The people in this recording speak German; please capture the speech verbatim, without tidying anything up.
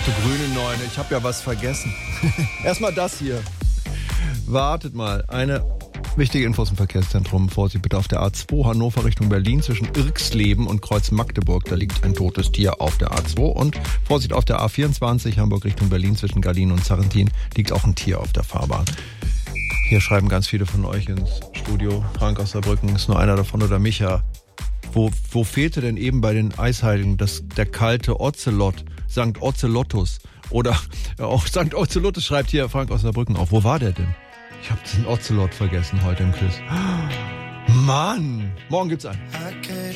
du grüne Neune, ich habe ja was vergessen. Erstmal das hier. Wartet mal, eine wichtige Infos im Verkehrszentrum. Vorsicht bitte auf der A zwei Hannover Richtung Berlin zwischen Irxleben und Kreuz Magdeburg. Da liegt ein totes Tier auf der A zwei. Und Vorsicht auf der A vierundzwanzig Hamburg Richtung Berlin zwischen Gallien und Sarrentin liegt auch ein Tier auf der Fahrbahn. Hier schreiben ganz viele von euch ins Studio. Frank aus Saarbrücken ist nur einer davon oder Micha. Wo, wo fehlte denn eben bei den Eisheiligen das, der kalte Ozelot, Sankt Ozelottus? Oder ja, auch Sankt Ozelottus schreibt hier Frank aus Saarbrücken auf. Wo war der denn? Ich habe den Ozelot vergessen heute im Quiz. Mann! Morgen gibt's einen.